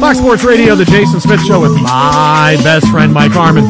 Fox Sports Radio, the Jason Smith Show with my best friend, Mike Harmon.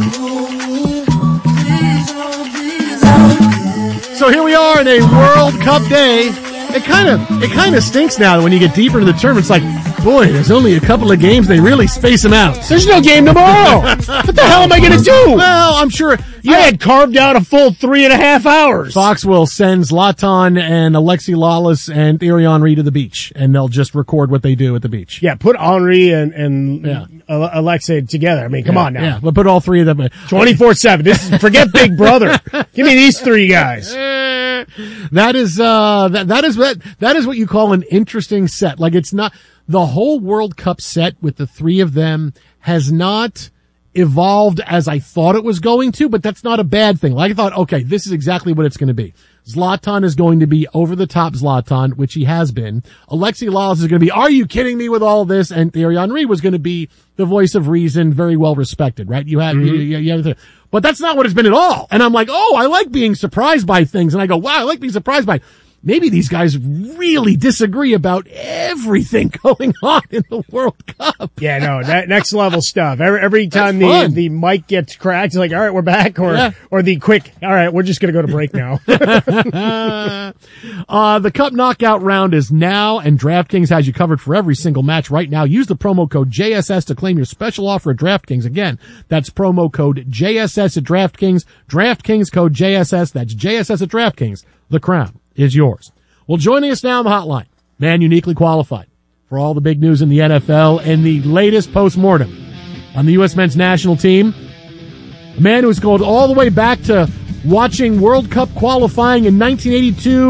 So here we are in a World Cup day. It kind of stinks now when you get deeper into the tournament. It's like, boy, there's only a couple of games. They really space them out. There's no game tomorrow. What the hell am I going to do? Well, I'm sure. I had carved out a full 3.5 hours. Fox will send Zlatan and Alexi Lawless and Thierry Henry to the beach, and they'll just record what they do at the beach. Yeah, put Henry and Alexei together. I mean, come on now. Yeah, but put all three of them 24/7. This is forget Big Brother. Give me these three guys. That is what you call an interesting set. Like, it's not the whole World Cup set with the three of them has not evolved as I thought it was going to, but that's not a bad thing. Like, I thought, okay, this is exactly what it's going to be. Zlatan is going to be over the top Zlatan, which he has been. Alexi Lawless is going to be, are you kidding me with all this? And Thierry Henry was going to be the voice of reason, very well respected, right? You have, but that's not what it's been at all. And I'm like, oh, I like being surprised by things. And I go, wow, I like being surprised by maybe these guys really disagree about everything going on in the World Cup. Yeah, no, that next level stuff. Every time the mic gets cracked, it's like, all right, we're back. Or the quick, all right, we're just going to go to break now. The Cup knockout round is now, and DraftKings has you covered for every single match right now. Use the promo code JSS to claim your special offer at DraftKings. Again, that's promo code JSS at DraftKings. DraftKings code JSS. That's JSS at DraftKings. The crown is yours. Well, joining us now on the hotline, man uniquely qualified for all the big news in the NFL and the latest postmortem on the U.S. men's national team. A man who's gone all the way back to watching World Cup qualifying in 1982